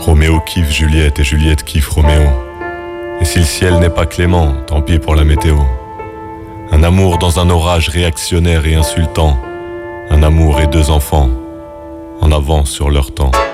Roméo kiffe Juliette et Juliette kiffe Roméo. Et si le ciel n'est pas clément, tant pis pour la météo. Un amour dans un orage réactionnaire et insultant. Un amour et deux enfants, en avance sur leur temps.